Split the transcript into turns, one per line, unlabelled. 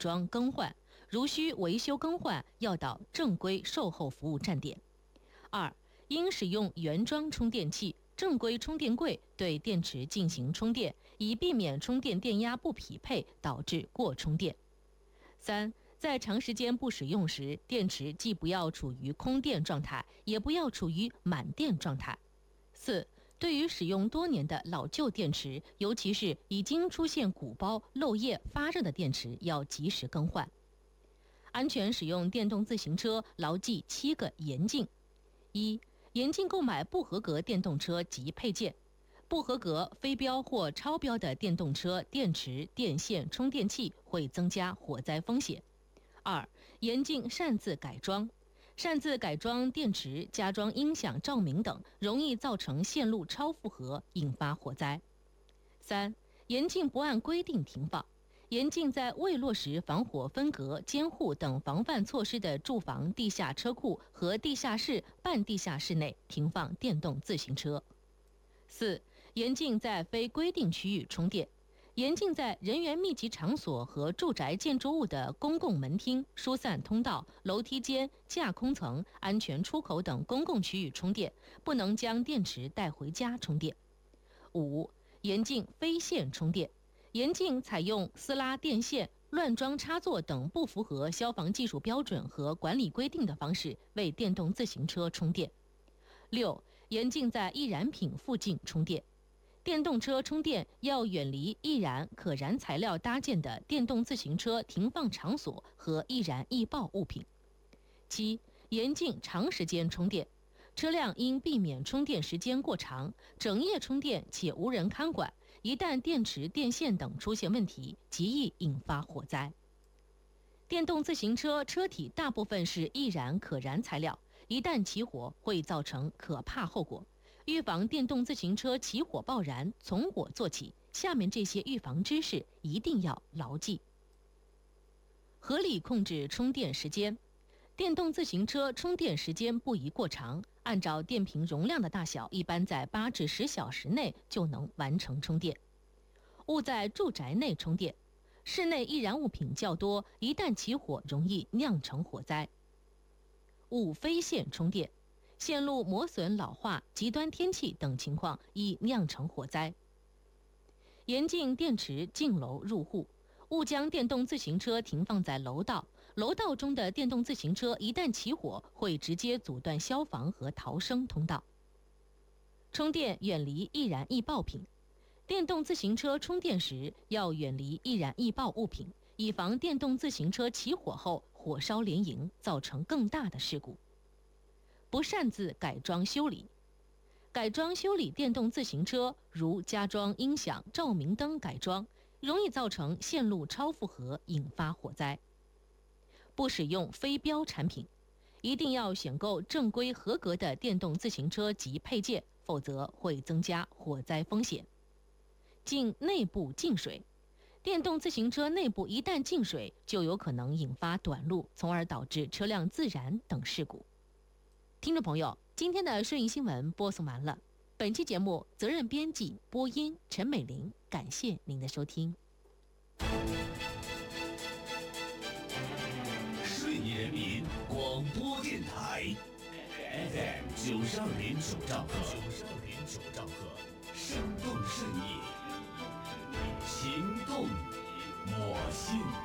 装更换，如需维修更换，要到正规售后服务站点。2、应使用原装充电器、正规充电柜对电池进行充电，以避免充电电压不匹配导致过充电。3、在长时间不使用时，电池既不要处于空电状态，也不要处于满电状态。4、对于使用多年的老旧电池，尤其是已经出现鼓包、漏液、发热的电池，要及时更换。安全使用电动自行车，牢记7个严禁。1、严禁购买不合格电动车及配件。不合格、非标或超标的电动车电池、电线、充电器会增加火灾风险。2、严禁擅自改装。擅自改装电池、加装音响、照明等，容易造成线路超负荷，引发火灾。3、严禁不按规定停放。严禁在未落实防火分隔、监护等防范措施的住房地下车库和地下室、半地下室内停放电动自行车。4、严禁在非规定区域充电。严禁在人员密集场所和住宅建筑物的公共门厅、疏散通道、楼梯间、架空层、安全出口等公共区域充电，不能将电池带回家充电。5、严禁非线充电。严禁采用撕拉电线、乱装插座等不符合消防技术标准和管理规定的方式为电动自行车充电。6、严禁在易燃品附近充电。电动车充电要远离易燃可燃材料搭建的电动自行车停放场所和易燃易爆物品。7、严禁长时间充电。车辆应避免充电时间过长，整夜充电且无人看管，一旦电池、电线等出现问题，极易引发火灾。电动自行车车体大部分是易燃可燃材料，一旦起火会造成可怕后果。预防电动自行车起火爆燃，从我做起，下面这些预防知识一定要牢记。合理控制充电时间。电动自行车充电时间不宜过长，按照电瓶容量的大小，一般在8至10小时内就能完成充电。勿在住宅内充电，室内易燃物品较多，一旦起火容易酿成火灾。勿非线充电，线路磨损老化、极端天气等情况易酿成火灾。严禁电池进楼入户，勿将电动自行车停放在楼道，楼道中的电动自行车一旦起火，会直接阻断消防和逃生通道。充电远离易燃易爆品，电动自行车充电时要远离易燃易爆物品，以防电动自行车起火后火烧连营，造成更大的事故。不擅自改装修理。改装修理电动自行车，如加装音响、照明灯改装，容易造成线路超负荷，引发火灾。不使用非标产品，一定要选购正规合格的电动自行车及配件，否则会增加火灾风险。禁内部进水。电动自行车内部一旦进水，就有可能引发短路，从而导致车辆自燃等事故。听众朋友，今天的顺义新闻播送完了。本期节目责任编辑播音陈美玲，感谢您的收听。
顺义人民广播电台 FM92.9兆赫，生动顺义，情动我心。